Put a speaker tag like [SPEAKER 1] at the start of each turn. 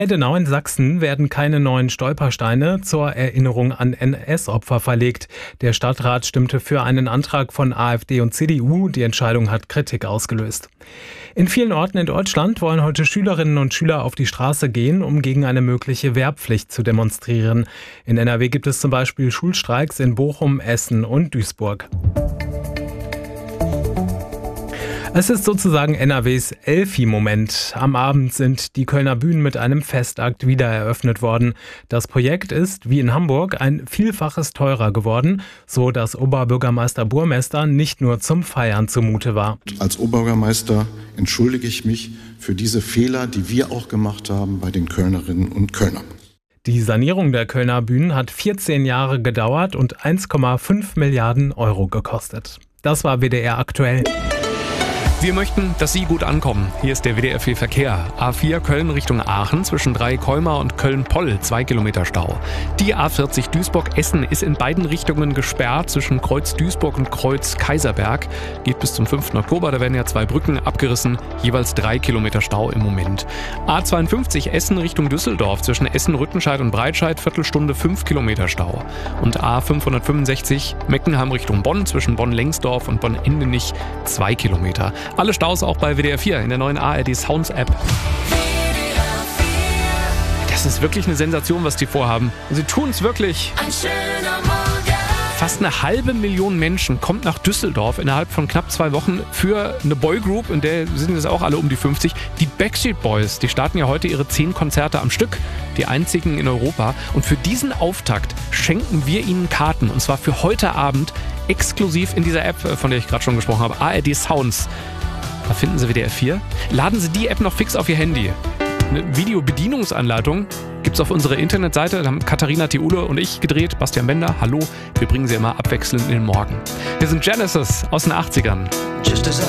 [SPEAKER 1] Eidenau in Sachsen werden keine neuen Stolpersteine zur Erinnerung an NS-Opfer verlegt. Der Stadtrat stimmte für einen Antrag von AfD und CDU. Die Entscheidung hat Kritik ausgelöst. In vielen Orten in Deutschland wollen heute Schülerinnen und Schüler auf die Straße gehen, um gegen eine mögliche Wehrpflicht zu demonstrieren. In NRW gibt es zum Beispiel Schulstreiks in Bochum, Essen und Duisburg. Es ist sozusagen NRWs Elfi-Moment. Am Abend sind die Kölner Bühnen mit einem Festakt wieder eröffnet worden. Das Projekt ist, wie in Hamburg, ein Vielfaches teurer geworden, so dass Oberbürgermeister Burmester nicht nur zum Feiern zumute war.
[SPEAKER 2] Als Oberbürgermeister entschuldige ich mich für diese Fehler, die wir auch gemacht haben bei den Kölnerinnen und Kölnern.
[SPEAKER 1] Die Sanierung der Kölner Bühnen hat 14 Jahre gedauert und 1,5 Milliarden Euro gekostet. Das war WDR aktuell.
[SPEAKER 3] Wir möchten, dass Sie gut ankommen. Hier ist der WDR 4 Verkehr. A4 Köln Richtung Aachen zwischen Dreikolmar und Köln-Poll, 2 Kilometer Stau. Die A40 Duisburg-Essen ist in beiden Richtungen gesperrt zwischen Kreuz Duisburg und Kreuz Kaiserberg. Geht bis zum 5. Oktober, da werden ja 2 Brücken abgerissen, jeweils 3 Kilometer Stau im Moment. A52 Essen Richtung Düsseldorf zwischen Essen-Rüttenscheid und Breitscheid, Viertelstunde 5 Kilometer Stau. Und A565 Meckenheim Richtung Bonn zwischen Bonn-Lengsdorf und Bonn-Endenich, 2 Kilometer. Alle Staus auch bei WDR 4 in der neuen ARD Sounds App. Das ist wirklich eine Sensation, was die vorhaben. Und sie tun es wirklich.
[SPEAKER 4] Ein schöner Morgen.
[SPEAKER 3] Fast 500.000 Menschen kommt nach Düsseldorf innerhalb von knapp 2 Wochen für eine Boygroup, in der sind es auch alle um die 50. Die Backstreet Boys, die starten ja heute ihre 10 Konzerte am Stück, die einzigen in Europa. Und für diesen Auftakt schenken wir ihnen Karten, und zwar für heute Abend exklusiv in dieser App, von der ich gerade schon gesprochen habe, ARD Sounds. Da finden Sie WDR 4. Laden Sie die App noch fix auf Ihr Handy. Eine Videobedienungsanleitung gibt es auf unserer Internetseite. Da haben Katharina Theule und ich gedreht. Bastian Bender, hallo. Wir bringen Sie immer abwechselnd in den Morgen. Wir sind Genesis aus den 80ern.
[SPEAKER 4] Just as I